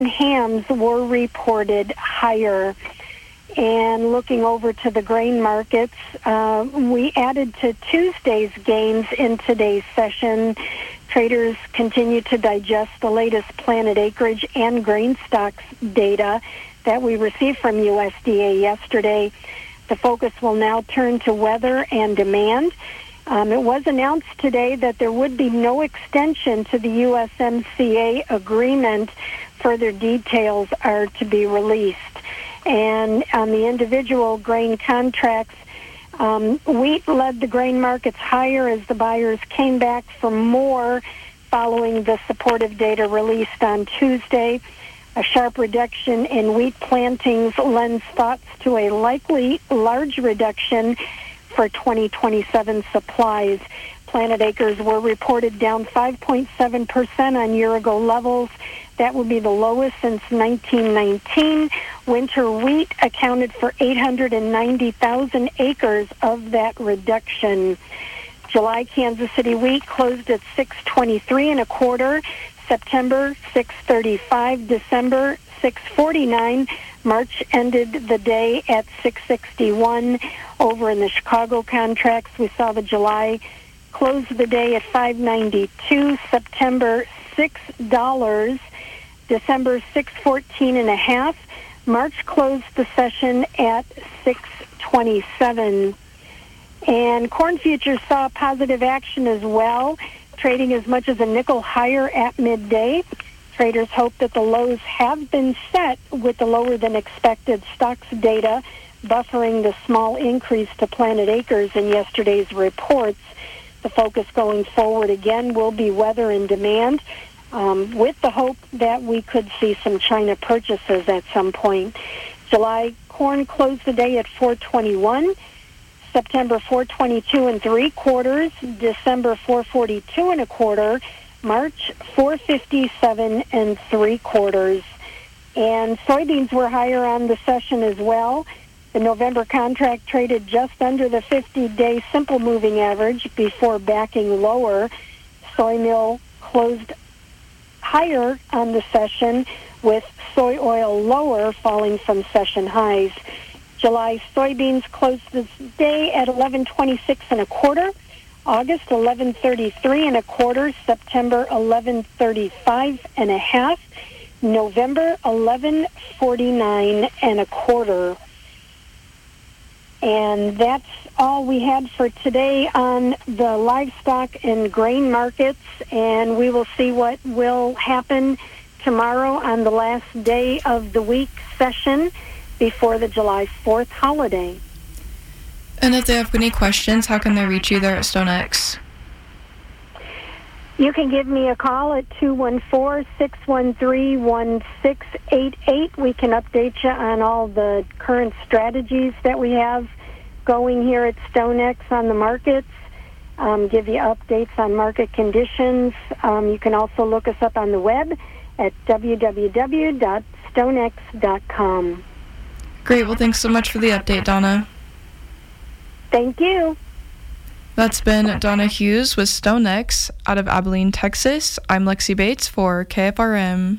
hams were reported higher. And looking over to the grain markets, we added to Tuesday's gains in today's session. Traders continue to digest the latest planted acreage and grain stocks data that we received from USDA yesterday. The focus will now turn to weather and demand. It was announced today that there would be no extension to the USMCA agreement. Further details are to be released. And on the individual grain contracts, wheat led the grain markets higher as the buyers came back for more following the supportive data released on Tuesday. A sharp reduction in wheat plantings lends thoughts to a likely large reduction for 2027 supplies. Planted acres were reported down 5.7% on year-ago levels. That would be the lowest since 1919. Winter wheat accounted for 890,000 acres of that reduction. July Kansas City wheat closed at $6.23 1/4. September $6.35. December $6.49. March ended the day at $6.61. Over in the Chicago contracts, we saw the July close the day at $5.92. September $6. December $6.14.5. March closed the session at $6.27. And corn futures saw positive action as well, trading as much as a nickel higher at midday. Traders hope that the lows have been set with the lower than expected stocks data, buffering the small increase to planted acres in yesterday's reports. The focus going forward again will be weather and demand, with the hope that we could see some China purchases at some point. July corn closed the day at $4.21. September $4.22 3/4, December $4.42 1/4, March $4.57 3/4. And soybeans were higher on the session as well. The November contract traded just under the 50-day simple moving average before backing lower. Soy meal closed higher on the session, with soy oil lower, falling from session highs. July soybeans closed this day at $11.26 1/4. August $11.33 1/4. September $11.35 1/2. November $11.49 1/4. And that's all we had for today on the livestock and grain markets, and we will see what will happen tomorrow on the last day of the week session before the July 4th holiday. And if they have any questions, how can they reach you there at StoneX? You can give me a call at 214-613-1688. We can update you on all the current strategies that we have going here at StoneX on the markets, give you updates on market conditions. You can also look us up on the web at www.stonex.com. Great. Well, thanks so much for the update, Donna. Thank you. That's been Donna Hughes with StoneX out of Abilene, Texas. I'm Lexi Bates for KFRM.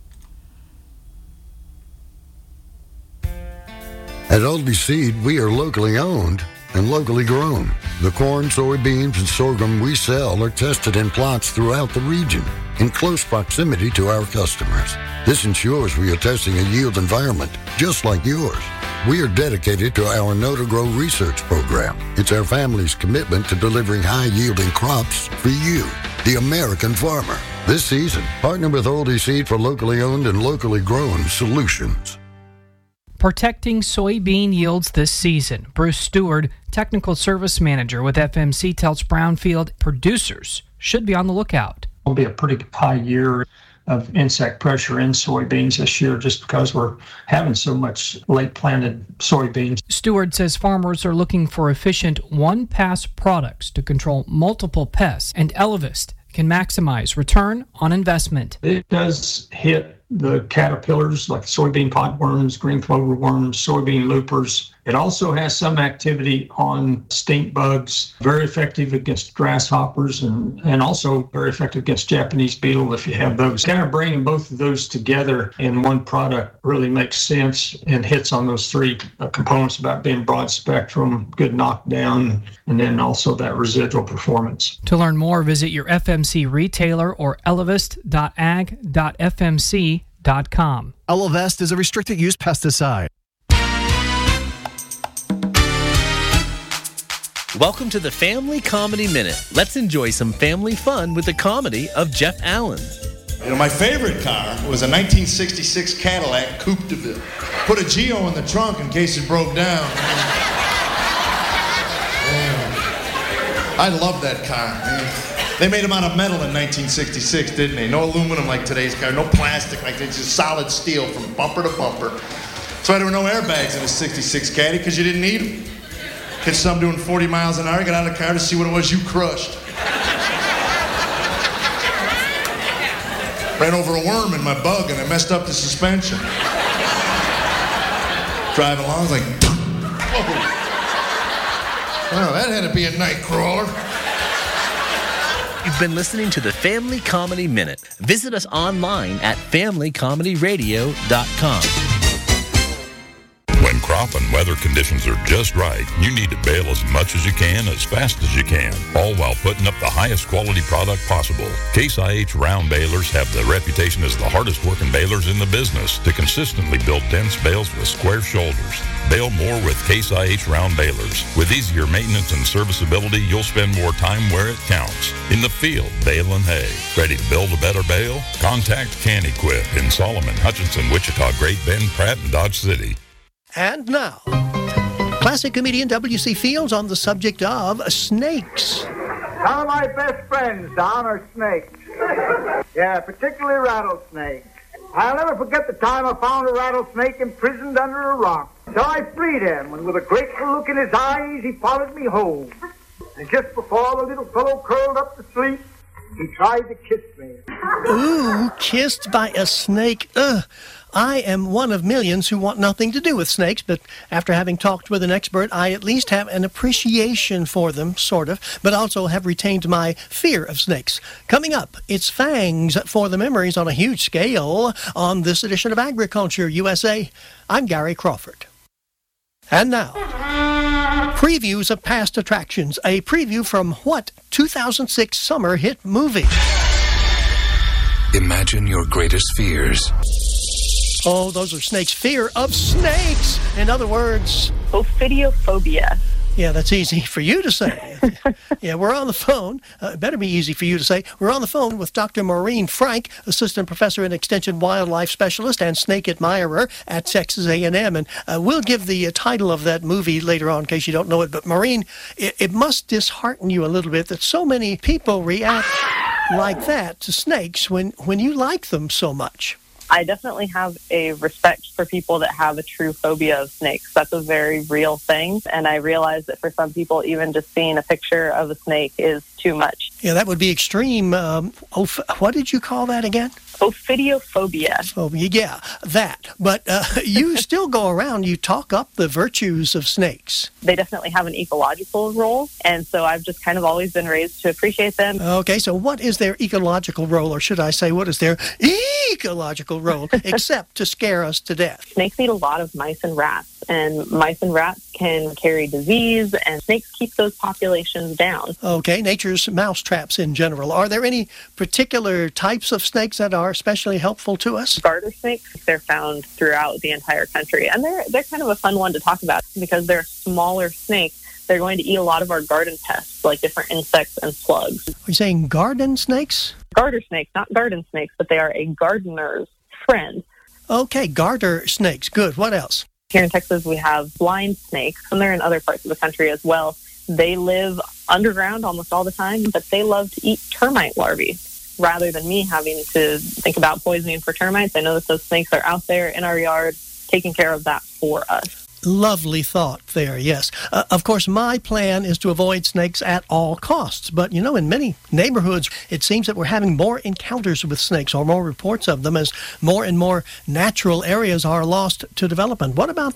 At Aldi Seed, we are locally owned and locally grown. The corn, soybeans, and sorghum we sell are tested in plots throughout the region in close proximity to our customers. This ensures we are testing a yield environment just like yours. We are dedicated to our Know to Grow research program. It's our family's commitment to delivering high-yielding crops for you, the American farmer. This season, partner with Aldi Seed for locally owned and locally grown solutions. Protecting soybean yields this season. Bruce Stewart, Technical Service Manager with FMC, tells Brownfield producers should be on the lookout. It'll be a pretty high year of insect pressure in soybeans this year just because we're having so much late planted soybeans. Stewart says farmers are looking for efficient one-pass products to control multiple pests, and Elevist can maximize return on investment. It does hit the caterpillars like soybean potworms, green clover worms, soybean loopers, It also has some activity on stink bugs, very effective against grasshoppers, and also very effective against Japanese beetle if you have those. Kind of bringing both of those together in one product really makes sense and hits on those three components about being broad spectrum, good knockdown, and then also that residual performance. To learn more, visit your FMC retailer or elevest.ag.fmc.com. Elevest is a restricted use pesticide. Welcome to the Family Comedy Minute. Let's enjoy some family fun with the comedy of Jeff Allen. You know, my favorite car was a 1966 Cadillac Coupe de Ville. Put a Geo in the trunk in case it broke down. Yeah. I love that car, man. They made them out of metal in 1966, didn't they? No aluminum like today's car, no plastic like this, just solid steel from bumper to bumper. That's why there were no airbags in a 66 Caddy, because you didn't need them. Catch some doing 40 miles an hour, get out of the car to see what it was you crushed. Ran over a worm in my bug and I messed up the suspension. Driving along, I was like, whoa. Well, that had to be a night crawler. You've been listening to the Family Comedy Minute. Visit us online at familycomedyradio.com. When crop and weather conditions are just right, you need to bale as much as you can, as fast as you can, all while putting up the highest quality product possible. Case IH round balers have the reputation as the hardest working balers in the business to consistently build dense bales with square shoulders. Bale more with Case IH round balers. With easier maintenance and serviceability, you'll spend more time where it counts. In the field, baling hay. Ready to build a better bale? Contact Can-Equip in Solomon, Hutchinson, Wichita, Great Bend, Pratt, and Dodge City. And now, classic comedian W.C. Fields on the subject of snakes. Some of my best friends, Don, are snakes. Yeah, particularly rattlesnakes. I'll never forget the time I found a rattlesnake imprisoned under a rock. So I freed him, and with a grateful look in his eyes, he followed me home. And just before the little fellow curled up to sleep, he tried to kiss me. Ooh, kissed by a snake. Ugh. I am one of millions who want nothing to do with snakes, but after having talked with an expert, I at least have an appreciation for them, sort of, but also have retained my fear of snakes. Coming up, it's fangs for the memories on a huge scale on this edition of Agriculture USA. I'm Gary Crawford. And now, previews of past attractions, a preview from what 2006 summer hit movie? Imagine your greatest fears. Oh, those are snakes. Fear of snakes. In other words, ophidiophobia. Yeah, that's easy for you to say. Yeah, we're on the phone. It better be easy for you to say. We're on the phone with Dr. Maureen Frank, Assistant Professor and Extension Wildlife Specialist and Snake Admirer at Texas A&M. And we'll give the title of that movie later on in case you don't know it. But Maureen, it must dishearten you a little bit that so many people react like that to snakes when you like them so much. I definitely have a respect for people that have a true phobia of snakes. That's a very real thing. And I realize that for some people, even just seeing a picture of a snake is too much. Yeah, that would be extreme. What did you call that again? Ophidiophobia. Phobia, yeah, that. But you still go around, you talk up the virtues of snakes. They definitely have an ecological role, and so I've just kind of always been raised to appreciate them. Okay, so what is their ecological role, or should I say, what is their ecological role, except to scare us to death? Snakes eat a lot of mice and rats, and mice and rats can carry disease, and snakes keep those populations down. Okay, nature's mousetraps in general. Are there any particular types of snakes that are especially helpful to us? Garter snakes, they're found throughout the entire country, and they're kind of a fun one to talk about because they're a smaller snake. They're going to eat a lot of our garden pests, like different insects and slugs. Are you saying garden snakes? Garter snakes, not garden snakes, but they are a gardener's friend. Okay, garter snakes. Good. What else? Here in Texas, we have blind snakes, and they're in other parts of the country as well. They live underground almost all the time, but they love to eat termite larvae. Rather than me having to think about poisoning for termites, I know that those snakes are out there in our yard taking care of that for us. Lovely thought there, yes. Of course, my plan is to avoid snakes at all costs. But, you know, in many neighborhoods, it seems that we're having more encounters with snakes or more reports of them as more and more natural areas are lost to development. What about that?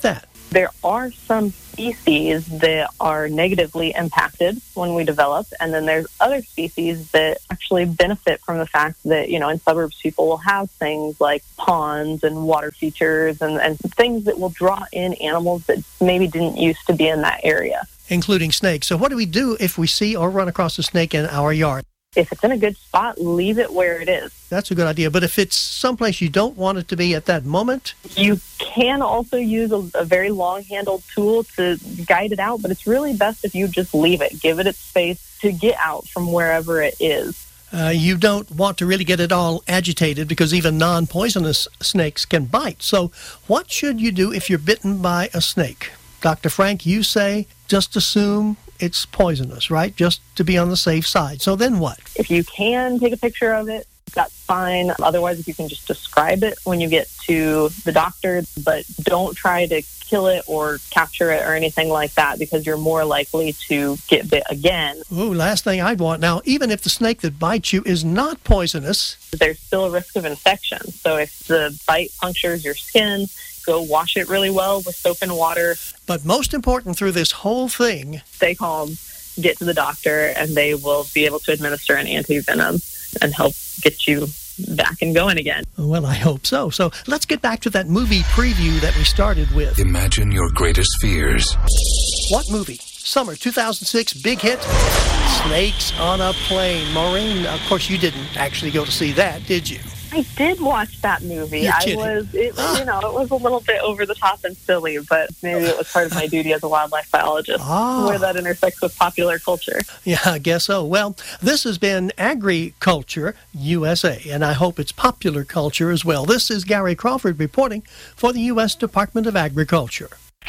There are some species that are negatively impacted when we develop, and then there's other species that actually benefit from the fact that, in suburbs people will have things like ponds and water features and things that will draw in animals that maybe didn't used to be in that area. Including snakes. So what do we do if we see or run across a snake in our yard? If it's in a good spot, leave it where it is. That's a good idea. But if it's someplace you don't want it to be at that moment? You can also use a very long-handled tool to guide it out, but it's really best if you just leave it. Give it its space to get out from wherever it is. You don't want to really get it all agitated because even non-poisonous snakes can bite. So what should you do if you're bitten by a snake? Dr. Frank, you say just assume it's poisonous, right? Just to be on the safe side. So then what? If you can take a picture of it, that's fine. Otherwise, if you can just describe it when you get to the doctor, but don't try to kill it or capture it or anything like that because you're more likely to get bit again. Ooh, last thing I'd want. Now, even if the snake that bites you is not poisonous, there's still a risk of infection. So if the bite punctures your skin, go wash it really well with soap and water. But most important through this whole thing, stay calm, get to the doctor, and they will be able to administer an anti-venom and help get you back and going again. Well, I hope so. So let's get back to that movie preview that we started with. Imagine your greatest fears. What movie? Summer 2006, big hit, Snakes on a Plane. Maureen, of course, you didn't actually go to see that, did you? I did watch that movie. You're kidding. It was a little bit over the top and silly, but maybe it was part of my duty as a wildlife biologist, where that intersects with popular culture. Yeah, I guess so. Well, this has been Agriculture USA, and I hope it's popular culture as well. This is Gary Crawford reporting for the U.S. Department of Agriculture.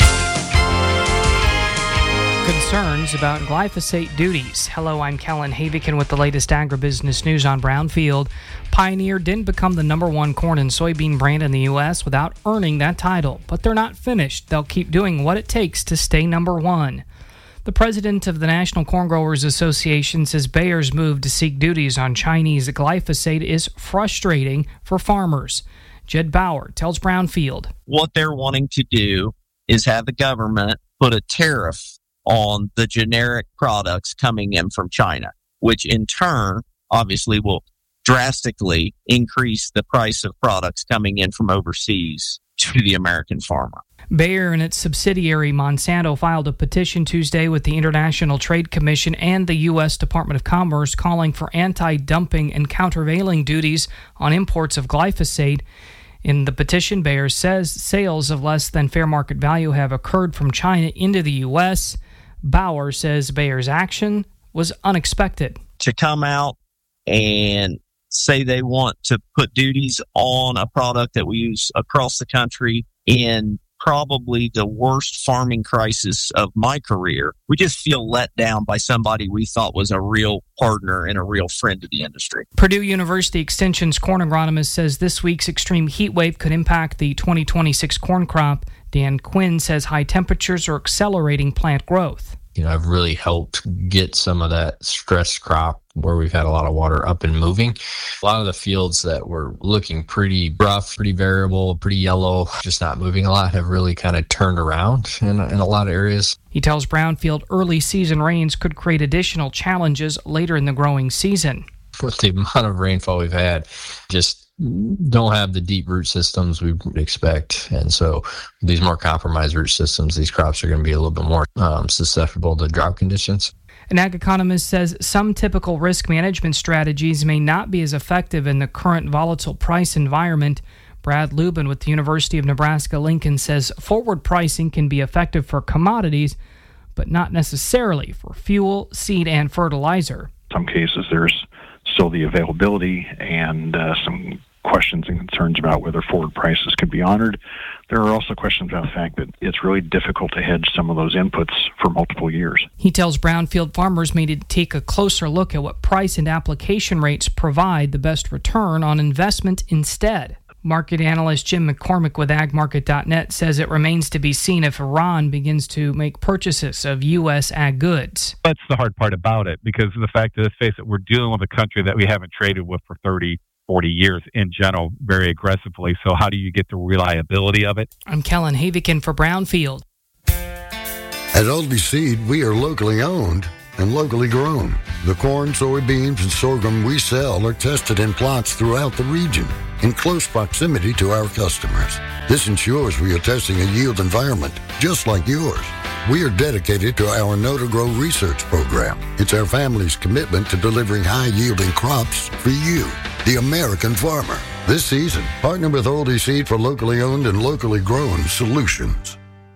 Concerns about glyphosate duties. Hello, I'm Kellen Havikin with the latest agribusiness news on Brownfield. Pioneer didn't become the #1 corn and soybean brand in the U.S. without earning that title, but they're not finished. They'll keep doing what it takes to stay #1. The president of the National Corn Growers Association says Bayer's move to seek duties on Chinese glyphosate is frustrating for farmers. Jed Bauer tells Brownfield. What they're wanting to do is have the government put a tariff on the generic products coming in from China, which in turn obviously will drastically increase the price of products coming in from overseas to the American farmer. Bayer and its subsidiary Monsanto filed a petition Tuesday with the International Trade Commission and the U.S. Department of Commerce calling for anti-dumping and countervailing duties on imports of glyphosate. In the petition, Bayer says sales of less than fair market value have occurred from China into the U.S. Bauer says Bayer's action was unexpected. To come out and say they want to put duties on a product that we use across the country in probably the worst farming crisis of my career, we just feel let down by somebody we thought was a real partner and a real friend to the industry. Purdue University Extension's corn agronomist says this week's extreme heat wave could impact the 2026 corn crop. Dan Quinn says high temperatures are accelerating plant growth. I've really helped get some of that stress crop where we've had a lot of water up and moving. A lot of the fields that were looking pretty rough, pretty variable, pretty yellow, just not moving a lot have really kind of turned around in a lot of areas. He tells Brownfield early season rains could create additional challenges later in the growing season. With the amount of rainfall we've had, just don't have the deep root systems we would expect. And so these more compromised root systems, these crops are going to be a little bit more susceptible to drought conditions. An ag economist says some typical risk management strategies may not be as effective in the current volatile price environment. Brad Lubin with the University of Nebraska-Lincoln says forward pricing can be effective for commodities, but not necessarily for fuel, seed, and fertilizer. In some cases, there's still the availability and some questions and concerns about whether forward prices could be honored. There are also questions about the fact that it's really difficult to hedge some of those inputs for multiple years. He tells Brownfield farmers may need to take a closer look at what price and application rates provide the best return on investment instead. Market analyst Jim McCormick with agmarket.net says it remains to be seen if Iran begins to make purchases of U.S. ag goods. That's the hard part about it, because of the fact that, let's face it, we're dealing with a country that we haven't traded with for 30, 40 years in general very aggressively. So how do you get the reliability of it? I'm Kellen Havikin for Brownfield. At Aldi Seed, we are locally owned and locally grown. The corn, soybeans, and sorghum we sell are tested in plots throughout the region in close proximity to our customers. This ensures we are testing a yield environment just like yours. We are dedicated to our Know to Grow research program. It's our family's commitment to delivering high-yielding crops for you, the American farmer. This season, partner with Aldi Seed for locally owned and locally grown solutions.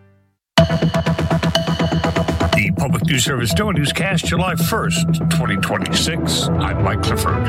The Public News Service NOAA Newscast, July 1st, 2026. I'm Mike Clifford.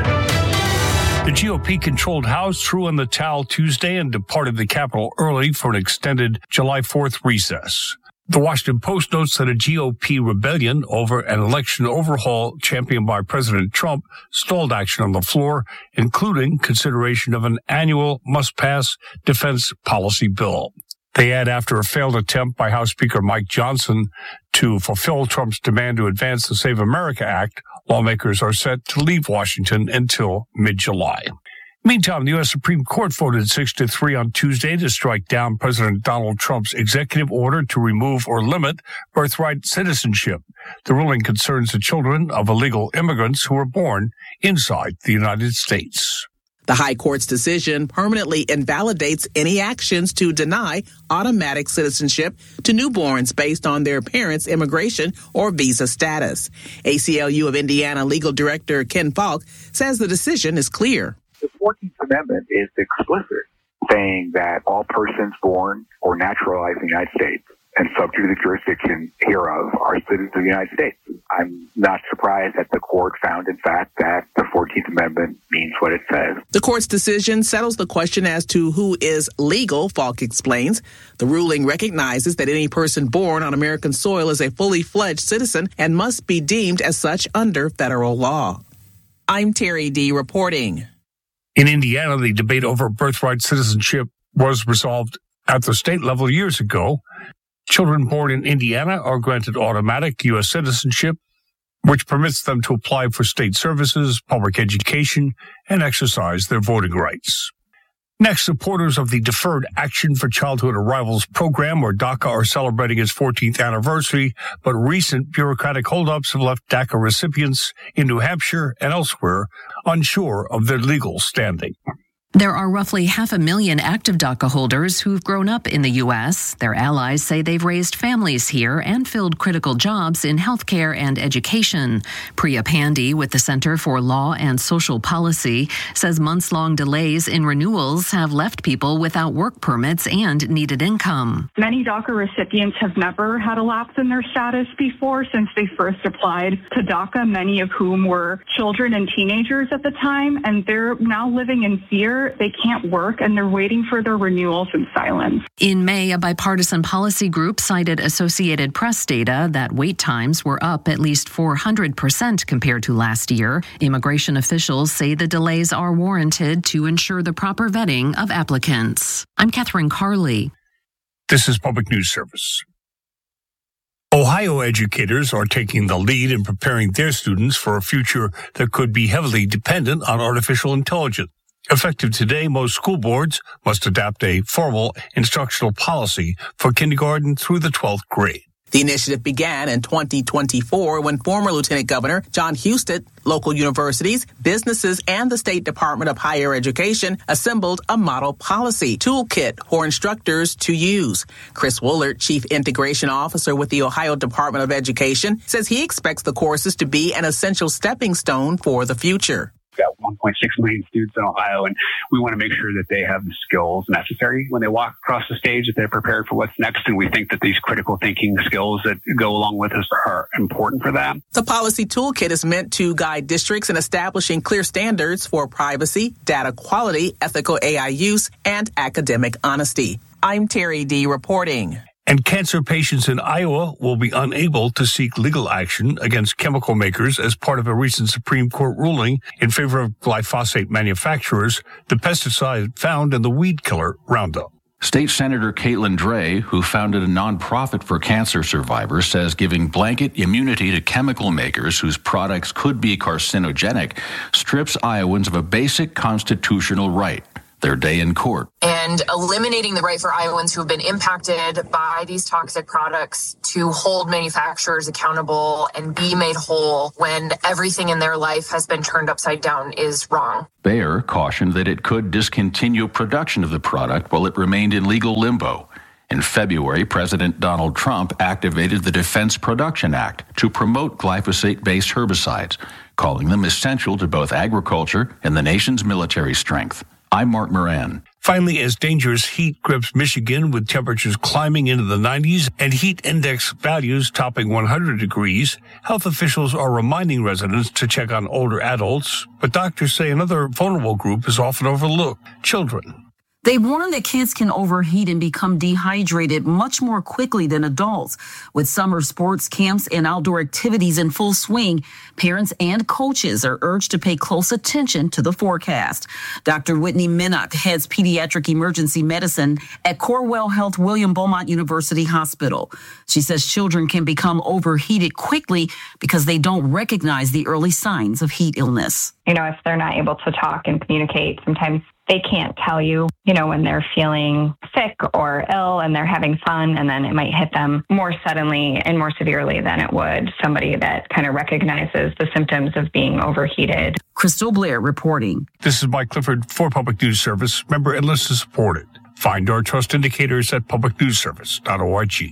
The GOP-controlled House threw in the towel Tuesday and departed the Capitol early for an extended July 4th recess. The Washington Post notes that a GOP rebellion over an election overhaul championed by President Trump stalled action on the floor, including consideration of an annual must-pass defense policy bill. They add, after a failed attempt by House Speaker Mike Johnson to fulfill Trump's demand to advance the Save America Act, lawmakers are set to leave Washington until mid-July. Meantime, the U.S. Supreme Court voted 6-3 on Tuesday to strike down President Donald Trump's executive order to remove or limit birthright citizenship. The ruling concerns the children of illegal immigrants who were born inside the United States. The High Court's decision permanently invalidates any actions to deny automatic citizenship to newborns based on their parents' immigration or visa status. ACLU of Indiana Legal Director Ken Falk says the decision is clear. The 14th Amendment is explicit, saying that all persons born or naturalized in the United States and subject to the jurisdiction hereof are citizens of the United States. I'm not surprised that the court found, in fact, that the 14th Amendment means what it says. The court's decision settles the question as to who is legal, Falk explains. The ruling recognizes that any person born on American soil is a fully fledged citizen and must be deemed as such under federal law. I'm Terry D. reporting. In Indiana, the debate over birthright citizenship was resolved at the state level years ago. Children born in Indiana are granted automatic U.S. citizenship, which permits them to apply for state services, public education, and exercise their voting rights. Next, supporters of the Deferred Action for Childhood Arrivals program, or DACA, are celebrating its 14th anniversary, but recent bureaucratic holdups have left DACA recipients in New Hampshire and elsewhere unsure of their legal standing. There are roughly 500,000 active DACA holders who've grown up in the U.S. Their allies say they've raised families here and filled critical jobs in healthcare and education. Priya Pandey with the Center for Law and Social Policy says months-long delays in renewals have left people without work permits and needed income. Many DACA recipients have never had a lapse in their status before since they first applied to DACA, many of whom were children and teenagers at the time, and they're now living in fear. They can't work, and they're waiting for their renewals in silence. In May, a bipartisan policy group cited Associated Press data that wait times were up at least 400% compared to last year. Immigration officials say the delays are warranted to ensure the proper vetting of applicants. I'm Catherine Carley. This is Public News Service. Ohio educators are taking the lead in preparing their students for a future that could be heavily dependent on artificial intelligence. Effective today, most school boards must adopt a formal instructional policy for kindergarten through the 12th grade. The initiative began in 2024 when former Lieutenant Governor John Husted, local universities, businesses, and the State Department of Higher Education assembled a model policy toolkit for instructors to use. Chris Woolard, Chief Integration Officer with the Ohio Department of Education, says he expects the courses to be an essential stepping stone for the future. Got 1.6 million students in Ohio, and we want to make sure that they have the skills necessary when they walk across the stage, that they're prepared for what's next. And we think that these critical thinking skills that go along with us are important for that. The policy toolkit is meant to guide districts in establishing clear standards for privacy, data quality, ethical AI use, and academic honesty. I'm Terry D. reporting. And cancer patients in Iowa will be unable to seek legal action against chemical makers as part of a recent Supreme Court ruling in favor of glyphosate manufacturers, the pesticide found in the weed killer Roundup. State Senator Caitlin Dray, who founded a nonprofit for cancer survivors, says giving blanket immunity to chemical makers whose products could be carcinogenic strips Iowans of a basic constitutional right, their day in court. And eliminating the right for Iowans who have been impacted by these toxic products to hold manufacturers accountable and be made whole when everything in their life has been turned upside down is wrong. Bayer cautioned that it could discontinue production of the product while it remained in legal limbo. In February, President Donald Trump activated the Defense Production Act to promote glyphosate-based herbicides, calling them essential to both agriculture and the nation's military strength. I'm Mark Moran. Finally, as dangerous heat grips Michigan with temperatures climbing into the 90s and heat index values topping 100 degrees, health officials are reminding residents to check on older adults, but doctors say another vulnerable group is often overlooked: children. They warn that kids can overheat and become dehydrated much more quickly than adults. With summer sports camps and outdoor activities in full swing, parents and coaches are urged to pay close attention to the forecast. Dr. Whitney Minnock heads pediatric emergency medicine at Corewell Health William Beaumont University Hospital. She says children can become overheated quickly because they don't recognize the early signs of heat illness. If they're not able to talk and communicate, sometimes they can't tell you, when they're feeling sick or ill and they're having fun, and then it might hit them more suddenly and more severely than it would somebody that kind of recognizes the symptoms of being overheated. Crystal Blair reporting. This is Mike Clifford for Public News Service, member and listener supported. Find our trust indicators at publicnewsservice.org.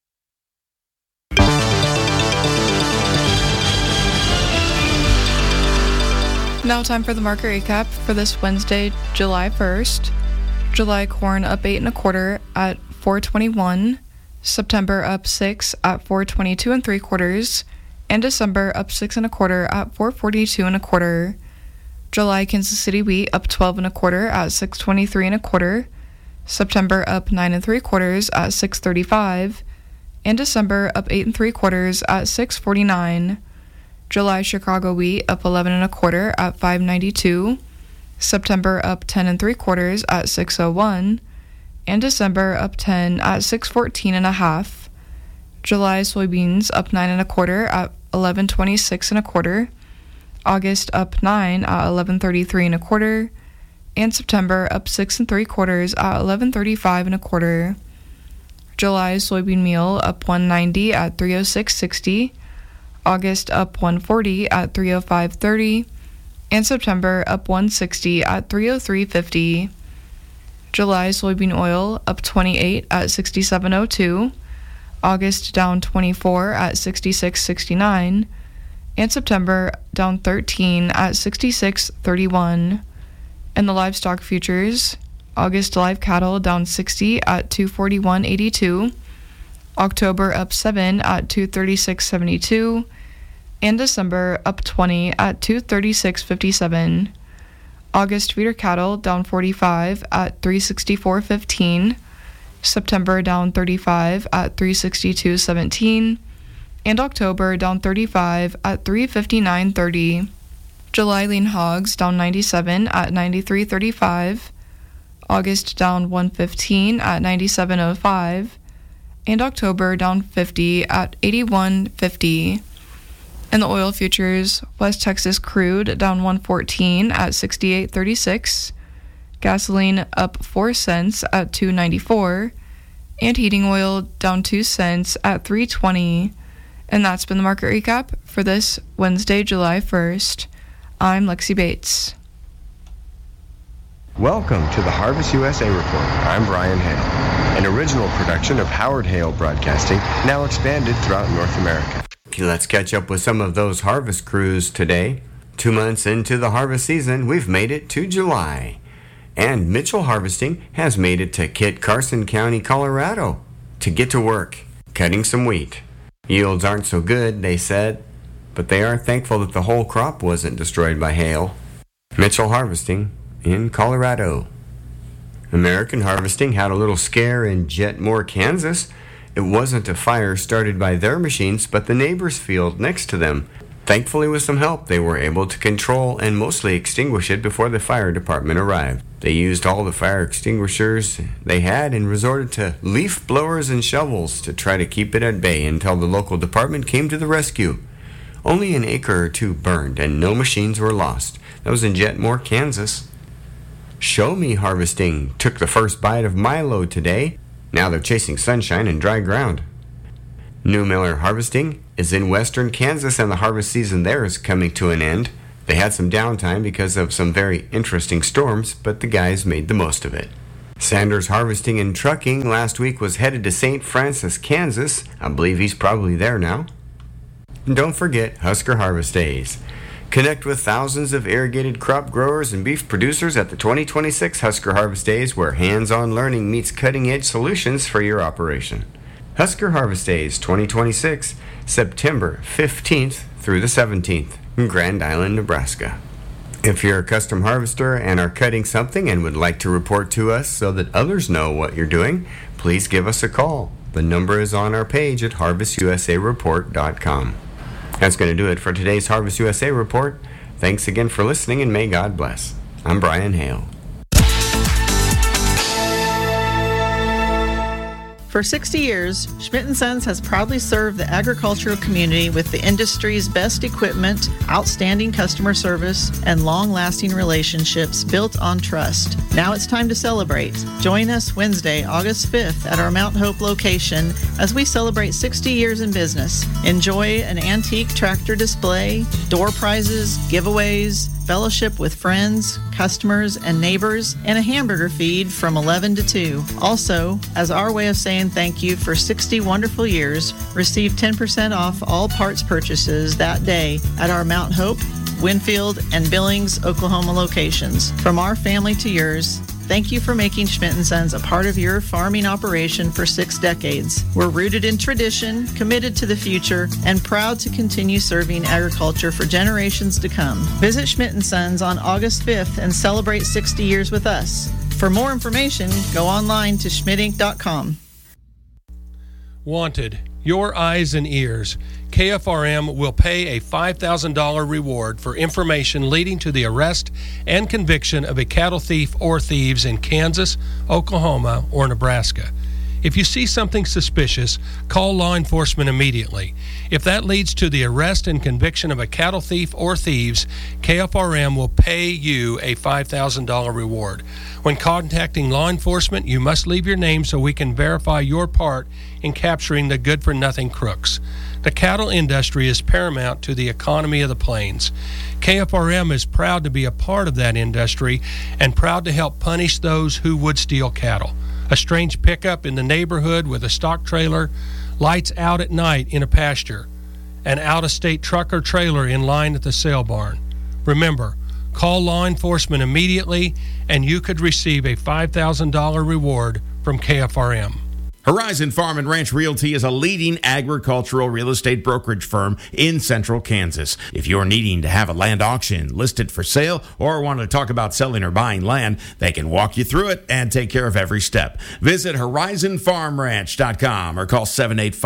Now time for the market recap for this Wednesday, July 1st. July corn up 8 1/4 at $4.21. September up 6 at $4.22 3/4, and December up 6 1/4 at $4.42 1/4. July Kansas City wheat up 12 1/4 at $6.23 1/4. September up 9 3/4 at $6.35, and December up 8 3/4 at $6.49. July Chicago wheat up 11 1/4 at $5.92. September up 10 3/4 at $6.01, and December up 10 at $6.14 1/2. July soybeans up 9 1/4 at $11.26 1/4. August up 9 at $11.33 1/4, and September up 6 3/4 at $11.35 1/4. July soybean meal up 190 at $306.60. August up 140 at $305.30, and September up 160 at $303.50. July soybean oil up 28 at $67.02. August down 24 at $66.69, and September down 13 at $66.31. And the livestock futures: August live cattle down 60 at $241.82. October up 7 at $236.72, and December up 20 at $236.57. August feeder cattle down 45 at $364.15. September down 35 at $362.17, and October down 35 at $359.30. July lean hogs down 97 at $93.35. August down 115 at $97.05. And October down 50 at $81.50. In the oil futures, West Texas crude down 114 at $68.36. Gasoline up 4 cents at $2.94. And heating oil down 2 cents at $3.20. And that's been the market recap for this Wednesday, July 1st. I'm Lexi Bates. Welcome to the Harvest USA Report. I'm Brian Hale, an original production of Howard Hale Broadcasting, now expanded throughout North America. Okay, let's catch up with some of those harvest crews today. 2 months into the harvest season, we've made it to July. And Mitchell Harvesting has made it to Kit Carson County, Colorado, to get to work, cutting some wheat. Yields aren't so good, they said, but they are thankful that the whole crop wasn't destroyed by hail. Mitchell Harvesting in Colorado. American Harvesting had a little scare in Jetmore, Kansas. It wasn't a fire started by their machines, but the neighbor's field next to them. Thankfully, with some help, they were able to control and mostly extinguish it before the fire department arrived. They used all the fire extinguishers they had and resorted to leaf blowers and shovels to try to keep it at bay until the local department came to the rescue. Only an acre or two burned and no machines were lost. That was in Jetmore, Kansas. Show Me Harvesting took the first bite of my load today. Now they're chasing sunshine and dry ground. New Miller Harvesting is in western Kansas, and the harvest season there is coming to an end. They had some downtime because of some very interesting storms, but the guys made the most of it. Sanders Harvesting and Trucking last week was headed to St. Francis, Kansas. I believe he's probably there now. And don't forget Husker Harvest Days. Connect with thousands of irrigated crop growers and beef producers at the 2026 Husker Harvest Days, where hands-on learning meets cutting-edge solutions for your operation. Husker Harvest Days 2026, September 15th through the 17th in Grand Island, Nebraska. If you're a custom harvester and are cutting something and would like to report to us so that others know what you're doing, please give us a call. The number is on our page at harvestusareport.com. That's going to do it for today's Harvest USA Report. Thanks again for listening, and may God bless. I'm Brian Hale. For 60 years, Schmidt & Sons has proudly served the agricultural community with the industry's best equipment, outstanding customer service, and long-lasting relationships built on trust. Now it's time to celebrate. Join us Wednesday, August 5th at our Mount Hope location as we celebrate 60 years in business. Enjoy an antique tractor display, door prizes, giveaways, fellowship with friends, customers, and neighbors, and a hamburger feed from 11 to 2. Also, as our way of saying thank you for 60 wonderful years, receive 10% off all parts purchases that day at our Mount Hope, Winfield, and Billings, Oklahoma locations. From our family to yours, thank you for making Schmidt & Sons a part of your farming operation for 6 decades. We're rooted in tradition, committed to the future, and proud to continue serving agriculture for generations to come. Visit Schmidt & Sons on August 5th and celebrate 60 years with us. For more information, go online to schmidtinc.com. Wanted, your eyes and ears. KFRM will pay a $5,000 reward for information leading to the arrest and conviction of a cattle thief or thieves in Kansas, Oklahoma, or Nebraska. If you see something suspicious, call law enforcement immediately. If that leads to the arrest and conviction of a cattle thief or thieves, KFRM will pay you a $5,000 reward. When contacting law enforcement, you must leave your name so we can verify your part in capturing the good-for-nothing crooks. The cattle industry is paramount to the economy of the plains. KFRM is proud to be a part of that industry and proud to help punish those who would steal cattle. A strange pickup in the neighborhood with a stock trailer, lights out at night in a pasture, an out-of-state truck or trailer in line at the sale barn. Remember, call law enforcement immediately and you could receive a $5,000 reward from KFRM. Horizon Farm and Ranch Realty is a leading agricultural real estate brokerage firm in central Kansas. If you're needing to have a land auction listed for sale or want to talk about selling or buying land, they can walk you through it and take care of every step. Visit horizonfarmranch.com or call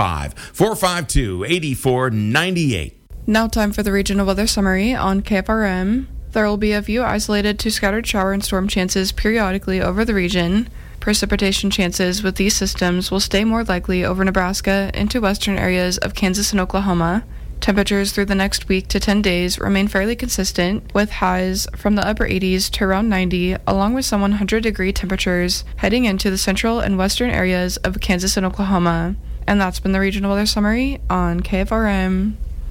785-452-8498. Now time for the regional weather summary on KFRM. There will be a few isolated to scattered shower and storm chances periodically over the region. Precipitation chances with these systems will stay more likely over Nebraska into western areas of Kansas and Oklahoma. Temperatures through the next week to 10 days remain fairly consistent, with highs from the upper 80s to around 90, along with some 100-degree temperatures heading into the central and western areas of Kansas and Oklahoma. And that's been the regional weather summary on KFRM.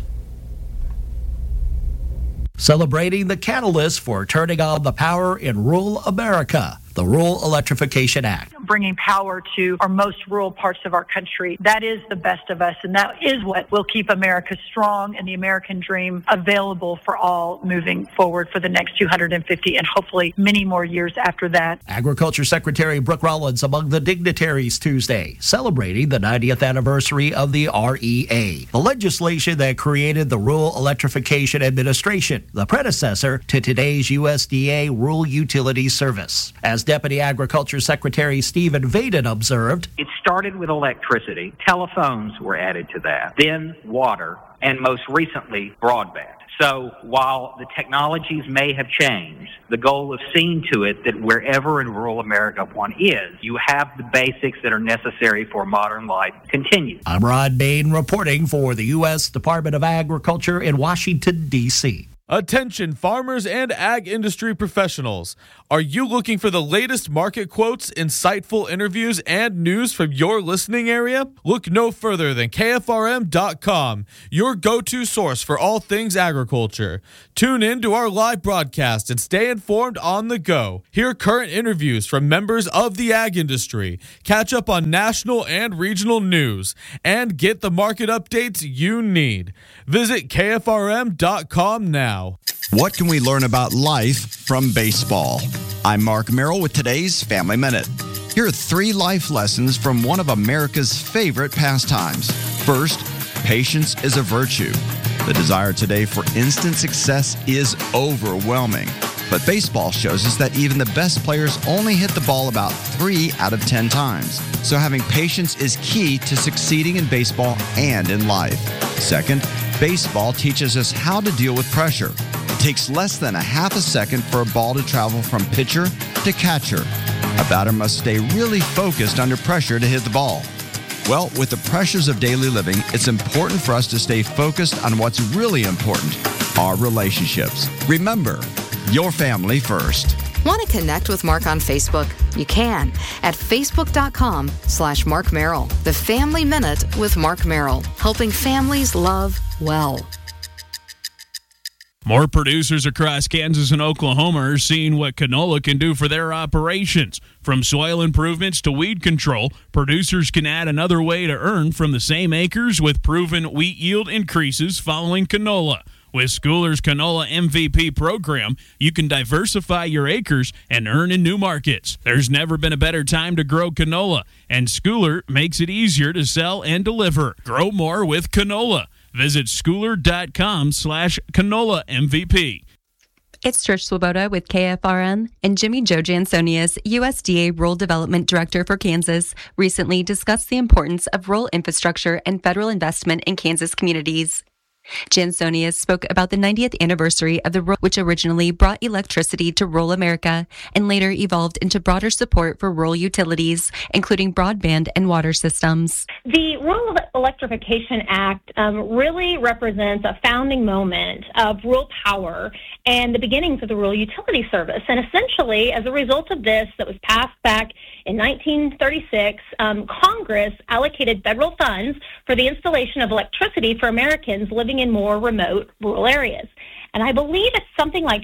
Celebrating the catalyst for turning on the power in rural America, the Rural Electrification Act. Bringing power to our most rural parts of our country. That is the best of us, and that is what will keep America strong and the American dream available for all moving forward for the next 250 and hopefully many more years after that. Agriculture Secretary Brooke Rollins among the dignitaries Tuesday, celebrating the 90th anniversary of the REA, the legislation that created the Rural Electrification Administration, the predecessor to today's USDA Rural Utilities Service. As Deputy Agriculture Secretary Stephen Vaden observed, it started with electricity, telephones were added to that, then water, and most recently broadband. So while the technologies may have changed, the goal of seeing to it that wherever in rural America one is, you have the basics that are necessary for modern life continue. I'm Rod Bain reporting for the U.S. Department of Agriculture in Washington, D.C. Attention farmers and ag industry professionals. Are you looking for the latest market quotes, insightful interviews, and news from your listening area? Look no further than KFRM.com, your go-to source for all things agriculture. Tune in to our live broadcast and stay informed on the go. Hear current interviews from members of the ag industry, catch up on national and regional news, and get the market updates you need. Visit KFRM.com now. What can we learn about life from baseball? I'm Mark Merrill with today's Family Minute. Here are 3 life lessons from one of America's favorite pastimes. First, patience is a virtue. The desire today for instant success is overwhelming. But baseball shows us that even the best players only hit the ball about 3 out of 10 times. So having patience is key to succeeding in baseball and in life. Second, baseball teaches us how to deal with pressure. It takes less than a half a second for a ball to travel from pitcher to catcher. A batter must stay really focused under pressure to hit the ball. Well, with the pressures of daily living, it's important for us to stay focused on what's really important, our relationships. Remember, your family first. Want to connect with Mark on Facebook? You can at facebook.com/Mark Merrill. The Family Minute with Mark Merrill, helping families love well. More producers across Kansas and Oklahoma are seeing what canola can do for their operations. From soil improvements to weed control, producers can add another way to earn from the same acres with proven wheat yield increases following canola. With Schooler's Canola MVP program, you can diversify your acres and earn in new markets. There's never been a better time to grow canola, and Schooler makes it easier to sell and deliver. Grow more with canola. Visit schooler.com/canola MVP. It's Trish Swoboda with KFRN, and Jimmy Joe Jansonius, USDA Rural Development Director for Kansas, recently discussed the importance of rural infrastructure and federal investment in Kansas communities. Jansonius spoke about the 90th anniversary of the rural, which originally brought electricity to rural America and later evolved into broader support for rural utilities, including broadband and water systems. The Rural Electrification Act really represents a founding moment of rural power and the beginnings of the Rural Utility Service. And essentially, as a result of this that was passed back in 1936, Congress allocated federal funds for the installation of electricity for Americans living in more remote rural areas. And I believe it's something like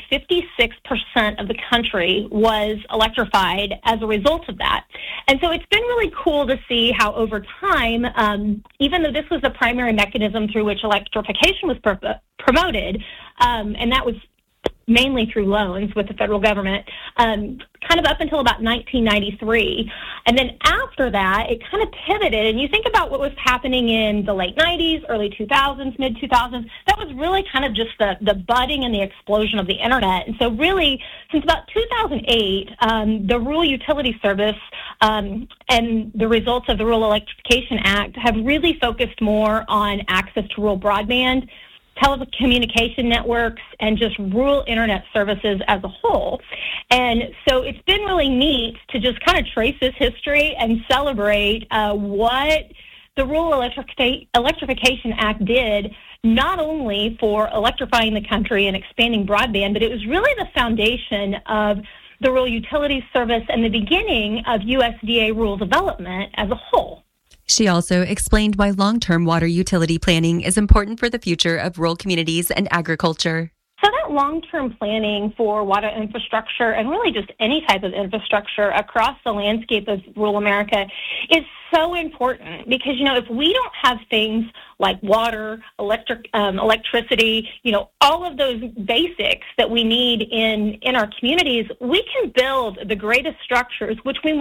56% of the country was electrified as a result of that. And so it's been really cool to see how over time, even though this was the primary mechanism through which electrification was promoted, and that was mainly through loans with the federal government, kind of up until about 1993. And then after that, it kind of pivoted. And you think about what was happening in the late 90s, early 2000s, mid-2000s, that was really kind of just the budding and the explosion of the internet. And so really, since about 2008, the Rural Utility Service and the results of the Rural Electrification Act have really focused more on access to rural broadband, telecommunication networks, and just rural internet services as a whole. And so it's been really neat to just kind of trace this history and celebrate what the Rural Electrification Act did, not only for electrifying the country and expanding broadband, but it was really the foundation of the Rural Utilities Service and the beginning of USDA rural development as a whole. She also explained why long-term water utility planning is important for the future of rural communities and agriculture. So that long-term planning for water infrastructure and really just any type of infrastructure across the landscape of rural America is so important because, if we don't have things like water, electricity, all of those basics that we need in our communities, we can build the greatest structures, which we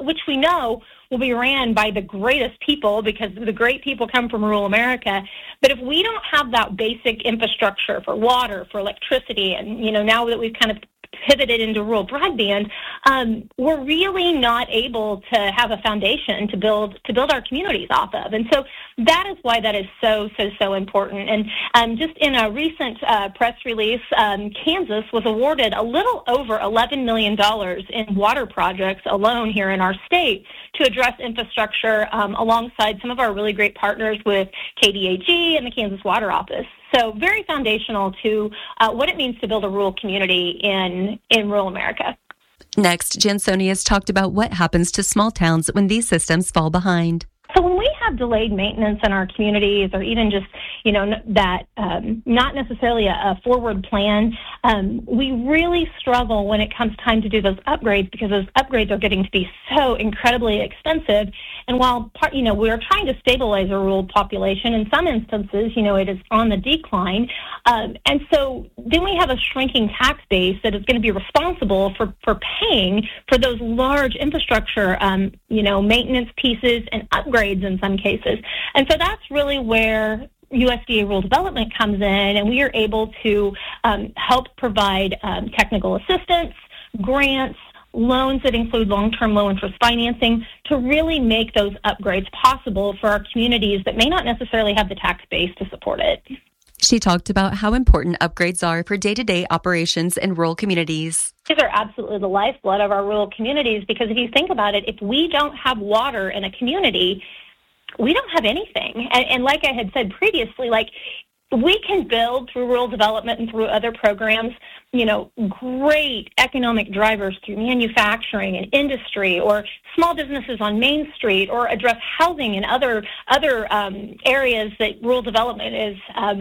know will be ran by the greatest people because the great people come from rural America. But if we don't have that basic infrastructure for water, for electricity, and, now that we've kind of pivoted into rural broadband, we're really not able to have a foundation to build our communities off of. And so that is why that is so important. And just in a recent press release, Kansas was awarded a little over $11 million in water projects alone here in our state to address infrastructure alongside some of our really great partners with KDAG and the Kansas Water Office. So very foundational to what it means to build a rural community in rural America. Next, Jansonius talked about what happens to small towns when these systems fall behind. So when we have delayed maintenance in our communities, or even just, that not necessarily a forward plan, we really struggle when it comes time to do those upgrades, because those upgrades are getting to be so incredibly expensive. And while, we're trying to stabilize a rural population, in some instances, it is on the decline. And so then we have a shrinking tax base that is going to be responsible for paying for those large infrastructure, maintenance pieces and upgrades in some cases. And so that's really where USDA Rural Development comes in, and we are able to help provide technical assistance, grants, loans that include long-term low interest financing to really make those upgrades possible for our communities that may not necessarily have the tax base to support it. She talked about how important upgrades are for day-to-day operations in rural communities. These are absolutely the lifeblood of our rural communities, because if you think about it, if we don't have water in a community, we don't have anything. And like I had said previously, we can build through rural development and through other programs, great economic drivers through manufacturing and industry, or small businesses on Main Street, or address housing and other areas that rural development is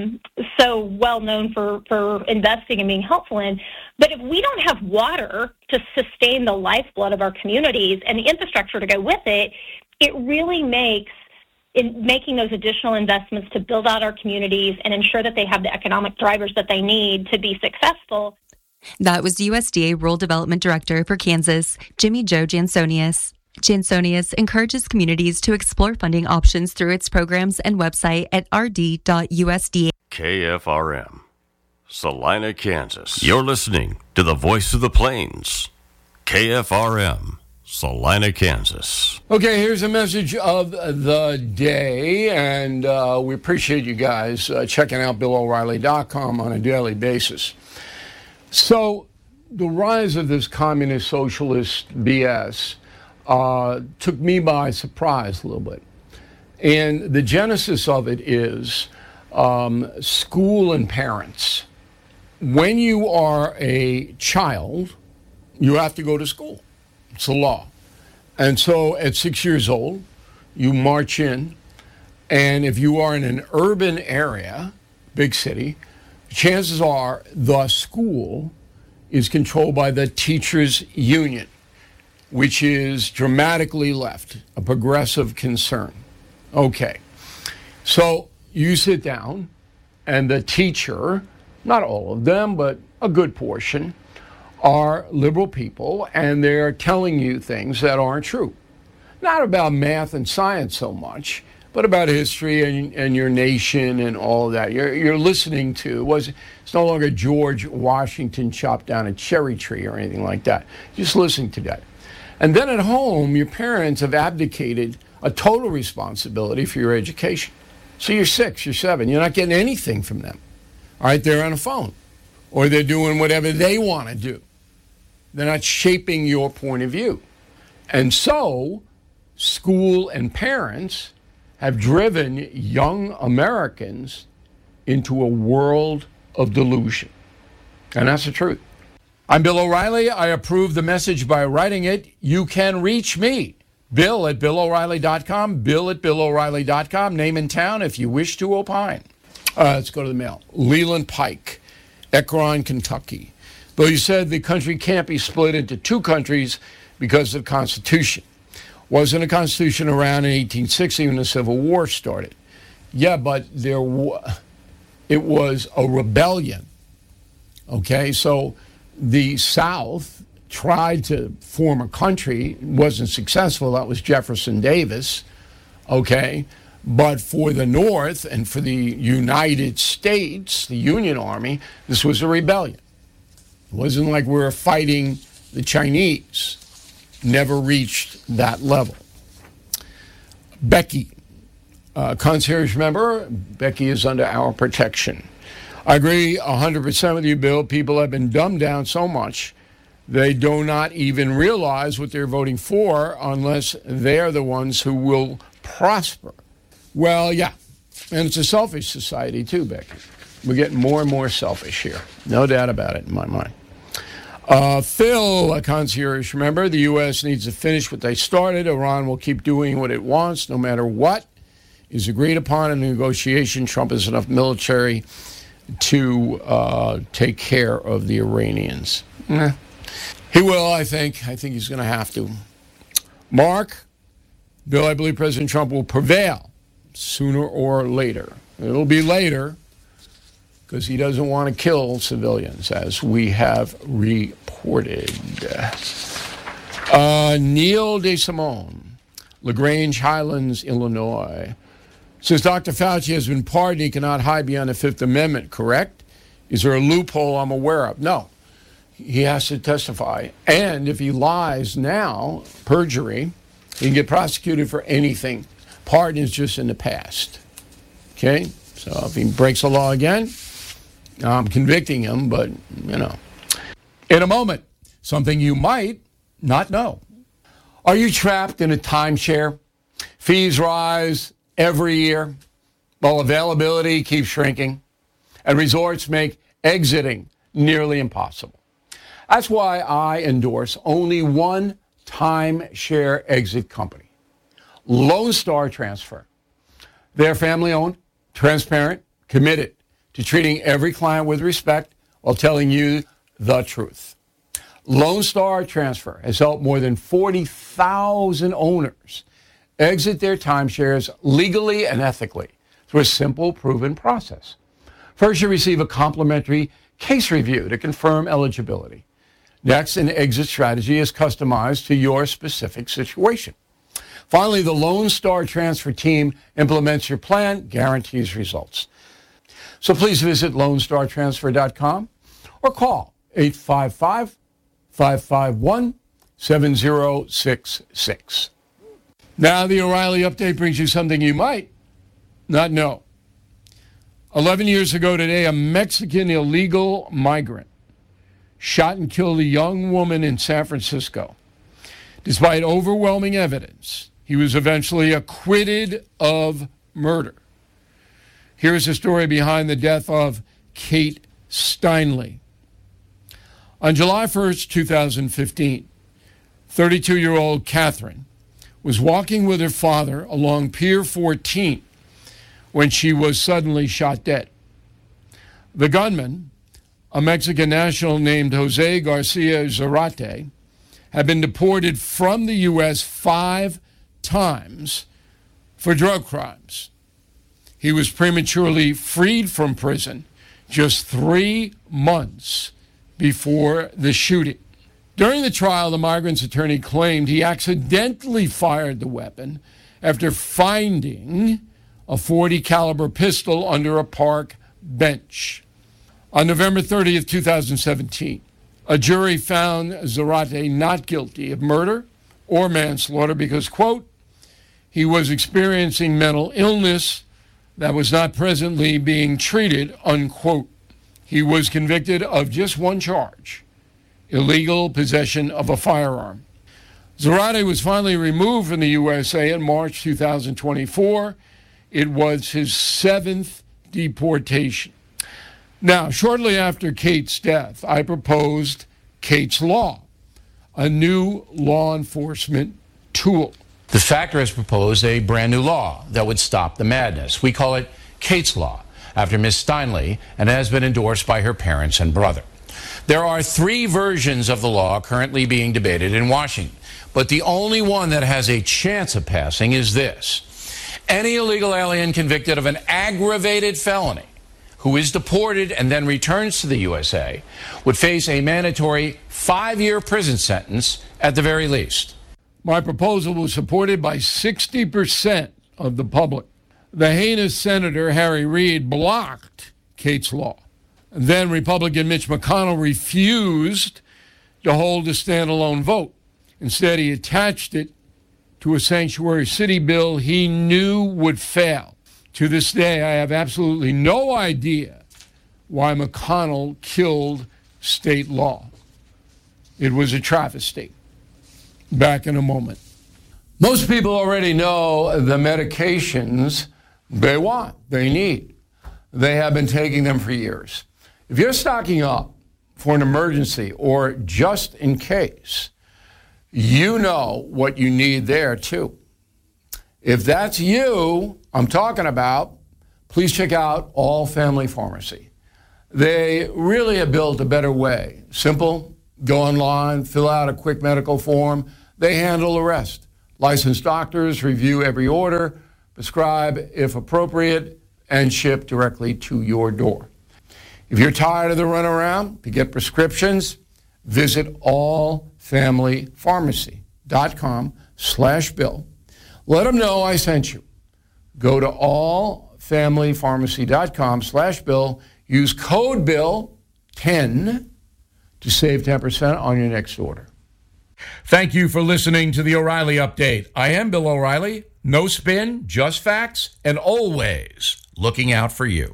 so well known for investing and being helpful in. But if we don't have water to sustain the lifeblood of our communities and the infrastructure to go with it, it really makes in making those additional investments to build out our communities and ensure that they have the economic drivers that they need to be successful. That was USDA Rural Development Director for Kansas, Jimmy Jo Jansonius. Jansonius encourages communities to explore funding options through its programs and website at rd.usda. KFRM, Salina, Kansas. You're listening to the Voice of the Plains, KFRM. Salina, Kansas. Okay, here's a message of the day, and we appreciate you guys checking out BillO'Reilly.com on a daily basis. So, the rise of this communist socialist BS took me by surprise a little bit. And the genesis of it is school and parents. When you are a child, you have to go to school. It's a law. And so at 6 years old, you march in, and if you are in an urban area, big city, chances are the school is controlled by the teachers' union, which is dramatically left, a progressive concern. Okay, so you sit down, and the teacher, not all of them, but a good portion, are liberal people, and they're telling you things that aren't true. Not about math and science so much, but about history and your nation and all of that. You're listening to, it's no longer George Washington chopped down a cherry tree or anything like that. Just listening to that. And then at home, your parents have abdicated a total responsibility for your education. So you're 6, you're 7, you're not getting anything from them. All right, they're on a phone, or they're doing whatever they want to do. They're not shaping your point of view. And so, school and parents have driven young Americans into a world of delusion. And that's the truth. I'm Bill O'Reilly. I approve the message by writing it. You can reach me, Bill at BillO'Reilly.com, Bill at BillO'Reilly.com, name and town if you wish to opine. Let's go to the mail. Leland Pike, Ekron, Kentucky. Bill, you said the country can't be split into two countries because of the Constitution. Wasn't a Constitution around in 1860 when the Civil War started? Yeah, but it was a rebellion. Okay, so the South tried to form a country, wasn't successful. That was Jefferson Davis. Okay, but for the North and for the United States, the Union Army, this was a rebellion. It wasn't like we were fighting the Chinese. Never reached that level. Becky, concierge member, Becky is under our protection. I agree 100% with you, Bill. People have been dumbed down so much they do not even realize what they're voting for unless they're the ones who will prosper. Well, yeah, and it's a selfish society too, Becky. We're getting more and more selfish here. No doubt about it in my mind. Phil, a concierge, remember, the U.S. needs to finish what they started. Iran will keep doing what it wants, no matter what is agreed upon in the negotiation. Trump has enough military to take care of the Iranians. He will, I think. I think he's going to have to. Mark, Bill, I believe President Trump will prevail sooner or later. It'll be later because he doesn't want to kill civilians, as we have reported. Neil DeSimone, LaGrange Highlands, Illinois. Since Dr. Fauci has been pardoned, he cannot hide beyond the Fifth Amendment, correct? Is there a loophole I'm aware of? No. He has to testify. And if he lies now, perjury, he can get prosecuted for anything. Pardon is just in the past. Okay? So if he breaks the law again, I'm convicting him, but, you know. In a moment, something you might not know. Are you trapped in a timeshare? Fees rise every year while availability keeps shrinking, and resorts make exiting nearly impossible. That's why I endorse only one timeshare exit company, Lone Star Transfer. They're family-owned, transparent, committed to treating every client with respect while telling you the truth. Lone Star Transfer has helped more than 40,000 owners exit their timeshares legally and ethically through a simple, proven process. First, you receive a complimentary case review to confirm eligibility. Next, an exit strategy is customized to your specific situation. Finally, the Lone Star Transfer team implements your plan, guarantees results. So please visit LoneStarTransfer.com or call 855-551-7066. Now the O'Reilly Update brings you something you might not know. 11 years ago today, a Mexican illegal migrant shot and killed a young woman in San Francisco. Despite overwhelming evidence, he was eventually acquitted of murder. Here's the story behind the death of Kate Steinle. On July 1st, 2015, 32-year-old Catherine was walking with her father along Pier 14 when she was suddenly shot dead. The gunman, a Mexican national named Jose Garcia Zarate, had been deported from the U.S. 5 times for drug crimes. He was prematurely freed from prison just 3 months before the shooting. During the trial, the migrant's attorney claimed he accidentally fired the weapon after finding a .40 caliber pistol under a park bench. On November 30th, 2017, a jury found Zarate not guilty of murder or manslaughter because, quote, he was experiencing mental illness that was not presently being treated, unquote. He was convicted of just one charge, illegal possession of a firearm. Zarate was finally removed from the USA in March 2024. It was his 7th deportation. Now, shortly after Kate's death, I proposed Kate's Law, a new law enforcement tool. The Factor has proposed a brand new law that would stop the madness. We call it Kate's Law, after Ms. Steinle, and it has been endorsed by her parents and brother. There are 3 versions of the law currently being debated in Washington, but the only one that has a chance of passing is this. Any illegal alien convicted of an aggravated felony who is deported and then returns to the USA would face a mandatory 5-year prison sentence at the very least. My proposal was supported by 60% of the public. The heinous Senator Harry Reid blocked Kate's Law. Then Republican Mitch McConnell refused to hold a standalone vote. Instead, he attached it to a sanctuary city bill he knew would fail. To this day, I have absolutely no idea why McConnell killed state law. It was a travesty. Back in a moment. Most people already know the medications they want, they need. They have been taking them for years. If you're stocking up for an emergency or just in case, you know what you need there too. If that's you I'm talking about, please check out All Family Pharmacy. They really have built a better way. Simple, go online, fill out a quick medical form. They handle the rest. Licensed doctors review every order, prescribe if appropriate, and ship directly to your door. If you're tired of the runaround to get prescriptions, visit allfamilypharmacy.com/Bill. Let them know I sent you. Go to allfamilypharmacy.com/Bill. Use code BILL10 to save 10% on your next order. Thank you for listening to the O'Reilly Update. I am Bill O'Reilly. No spin, just facts, and always looking out for you.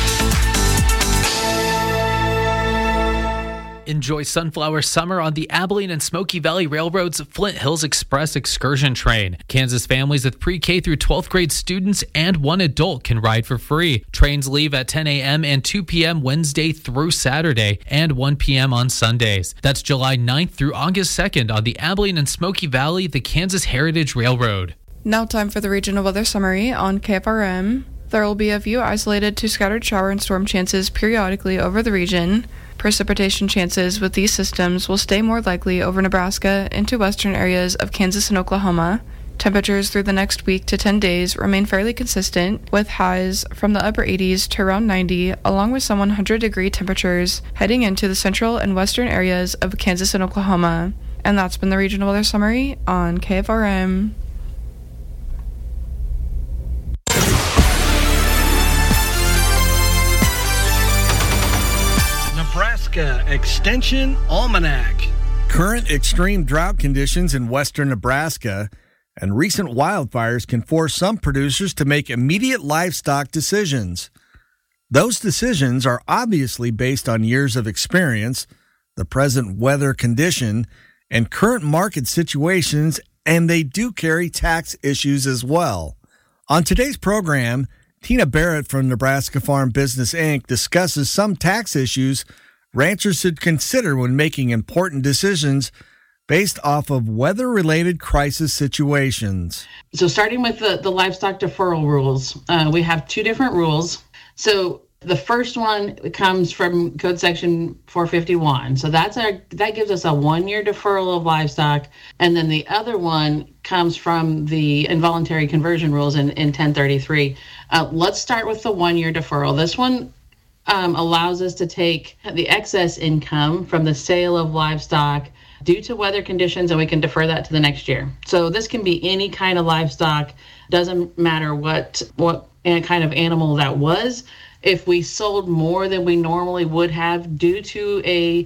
Enjoy Sunflower Summer on the Abilene and Smoky Valley Railroad's Flint Hills Express excursion train. Kansas families with pre-K through 12th grade students and one adult can ride for free. Trains leave at 10 a.m. and 2 p.m. Wednesday through Saturday and 1 p.m. on Sundays. That's July 9th through August 2nd on the Abilene and Smoky Valley, the Kansas Heritage Railroad. Now time for the regional weather summary on KFRM. There will be a few isolated to scattered shower and storm chances periodically over the region. Precipitation chances with these systems will stay more likely over Nebraska into western areas of Kansas and Oklahoma. Temperatures through the next week to 10 days remain fairly consistent, with highs from the upper 80s to around 90, along with some 100-degree temperatures heading into the central and western areas of Kansas and Oklahoma. And that's been the regional weather summary on KFRM. Nebraska Extension Almanac. Current extreme drought conditions in western Nebraska and recent wildfires can force some producers to make immediate livestock decisions. Those decisions are obviously based on years of experience, the present weather condition, and current market situations, and they do carry tax issues as well. On today's program, Tina Barrett from Nebraska Farm Business, Inc. discusses some tax issues ranchers should consider when making important decisions based off of weather-related crisis situations. So starting with the livestock deferral rules, we have two different rules. So the first one comes from Code Section 451. So that gives us a 1-year deferral of livestock. And then the other one comes from the involuntary conversion rules in 1033. Let's start with the 1-year deferral. This one allows us to take the excess income from the sale of livestock due to weather conditions, and we can defer that to the next year. So this can be any kind of livestock, doesn't matter what kind of animal that was. If we sold more than we normally would have due to a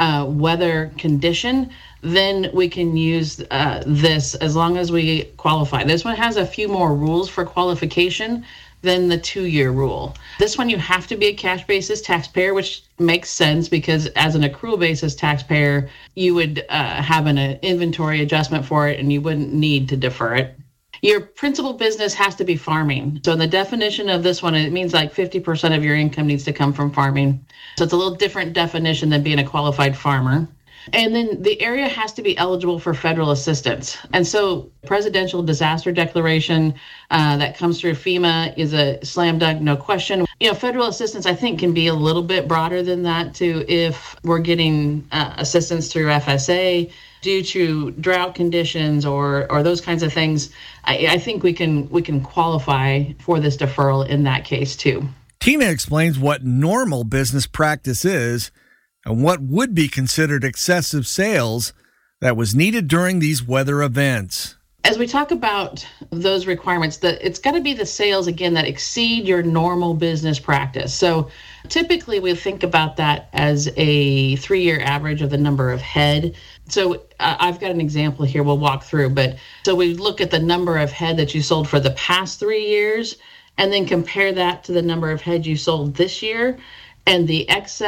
weather condition, then we can use this as long as we qualify. This one has a few more rules for qualification than the 2-year rule. This one, you have to be a cash basis taxpayer, which makes sense because as an accrual basis taxpayer, you would have an inventory adjustment for it and you wouldn't need to defer it. Your principal business has to be farming. So in the definition of this one, it means like 50% of your income needs to come from farming. So it's a little different definition than being a qualified farmer. And then the area has to be eligible for federal assistance. And so presidential disaster declaration that comes through FEMA is a slam dunk, no question. Federal assistance, I think, can be a little bit broader than that too if we're getting assistance through FSA due to drought conditions or those kinds of things. I think we can qualify for this deferral in that case too. Tina explains what normal business practice is and what would be considered excessive sales that was needed during these weather events. As we talk about those requirements, it's got to be the sales, again, that exceed your normal business practice. So typically we think about that as a 3-year average of the number of head. So I've got an example here we'll walk through. But so we look at the number of head that you sold for the past 3 years and then compare that to the number of head you sold this year. And the excess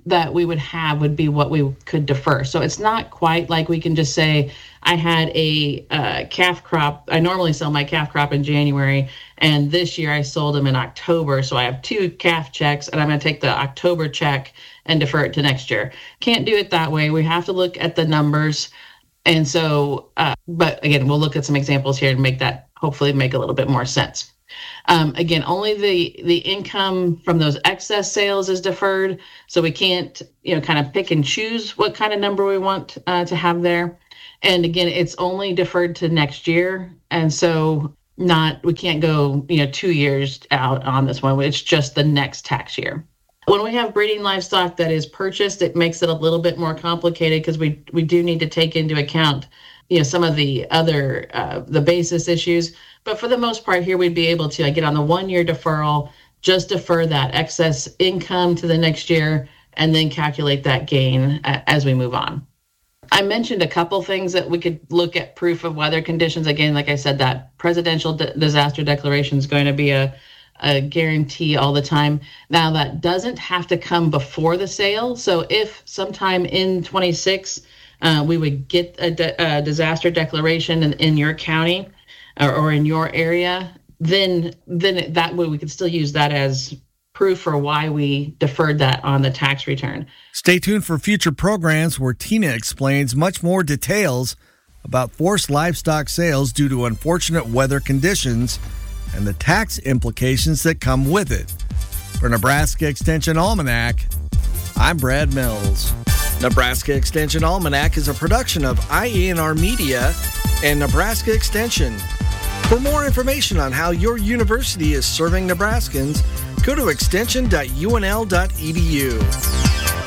that we would have would be what we could defer. So it's not quite like we can just say, I had a calf crop. I normally sell my calf crop in January, and this year I sold them in October. So I have 2 calf checks, and I'm going to take the October check and defer it to next year. Can't do it that way. We have to look at the numbers. And so, but again, we'll look at some examples here and hopefully make a little bit more sense. Again, only the income from those excess sales is deferred. So we can't, kind of pick and choose what kind of number we want to have there. And again, it's only deferred to next year. And so we can't go, 2 years out on this one. It's just the next tax year. When we have breeding livestock that is purchased, it makes it a little bit more complicated because we do need to take into account, some of the other, the basis issues. But for the most part here, we'd be able to get on the 1-year deferral, just defer that excess income to the next year, and then calculate that gain as we move on. I mentioned a couple things that we could look at proof of weather conditions. Again, like I said, that presidential disaster declaration is going to be a guarantee all the time. Now, that doesn't have to come before the sale. So if sometime in 26 we would get a disaster declaration in your county or in your area, then that way we could still use that as proof for why we deferred that on the tax return. Stay tuned for future programs where Tina explains much more details about forced livestock sales due to unfortunate weather conditions and the tax implications that come with it. For Nebraska Extension Almanac, I'm Brad Mills. Nebraska Extension Almanac is a production of IENR Media and Nebraska Extension. For more information on how your university is serving Nebraskans, go to extension.unl.edu.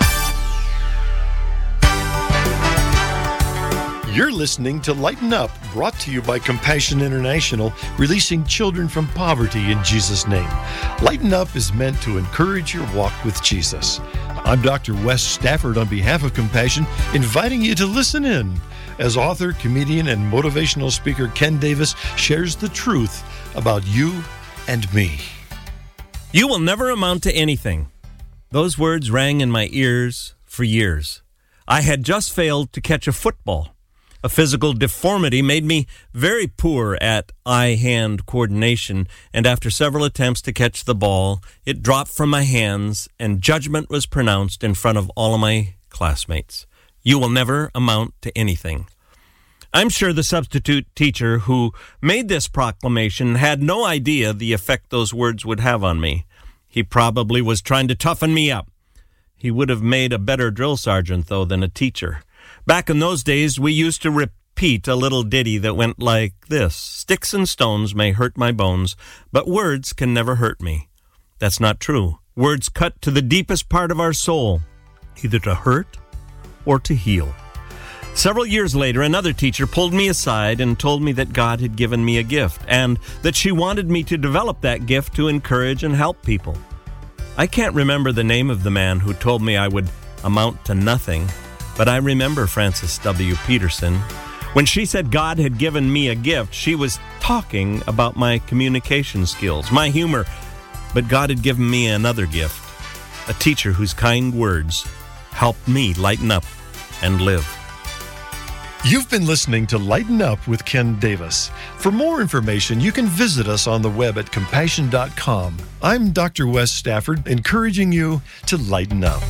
You're listening to Lighten Up, brought to you by Compassion International, releasing children from poverty in Jesus' name. Lighten Up is meant to encourage your walk with Jesus. I'm Dr. Wes Stafford on behalf of Compassion, inviting you to listen in as author, comedian, and motivational speaker Ken Davis shares the truth about you and me. You will never amount to anything. Those words rang in my ears for years. I had just failed to catch a football. A physical deformity made me very poor at eye-hand coordination, and after several attempts to catch the ball, it dropped from my hands, and judgment was pronounced in front of all of my classmates. You will never amount to anything. I'm sure the substitute teacher who made this proclamation had no idea the effect those words would have on me. He probably was trying to toughen me up. He would have made a better drill sergeant, though, than a teacher. Back in those days, we used to repeat a little ditty that went like this: "Sticks and stones may hurt my bones, but words can never hurt me." That's not true. Words cut to the deepest part of our soul, either to hurt or to heal. Several years later, another teacher pulled me aside and told me that God had given me a gift, and that she wanted me to develop that gift to encourage and help people. I can't remember the name of the man who told me I would amount to nothing, but I remember Frances W. Peterson. When she said God had given me a gift, she was talking about my communication skills, my humor, but God had given me another gift, a teacher whose kind words helped me lighten up and live. You've been listening to Lighten Up with Ken Davis. For more information, you can visit us on the web at compassion.com. I'm Dr. Wes Stafford, encouraging you to lighten up.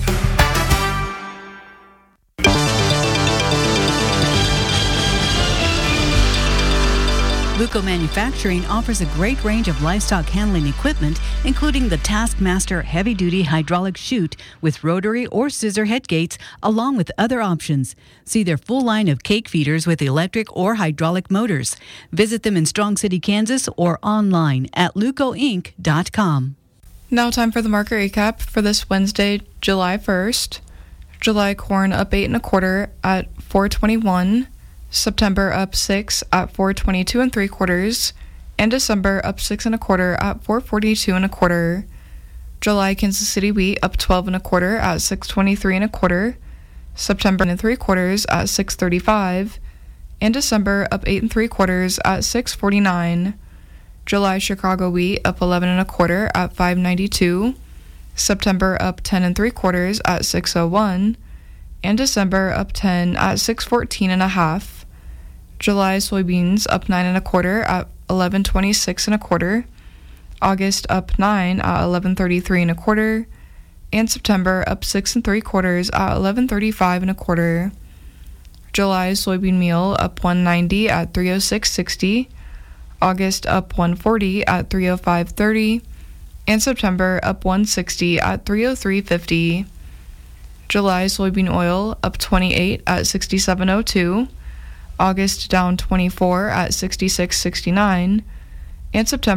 Luco Manufacturing offers a great range of livestock handling equipment, including the Taskmaster heavy-duty hydraulic chute with rotary or scissor head gates, along with other options. See their full line of cake feeders with electric or hydraulic motors. Visit them in Strong City, Kansas, or online at lucoinc.com. Now time for the market recap for this Wednesday, July 1st. July corn up 8 1/4 at $4.21. September up 6 at $4.22 3/4, and December up 6 1/4 at $4.42 1/4. July Kansas City wheat up 12 1/4 at $6.23 1/4. September 3/4 at $6.35, and December up 8 3/4 at $6.49. July Chicago wheat up 11 1/4 at $5.92. September up 10 3/4 at 6.01, and December up 10 at 6.14 1/2. July soybeans up 9 1/4 at 11.26 1/4. August up 9 at 11.33 1/4, and September up 6 3/4 at 11.35 1/4. July soybean meal up 190 at 306.60. August up 140 at 305.30, and September up 160 at 303.50. July soybean oil up 28 at 67.02. August down 24 at 66.69, and September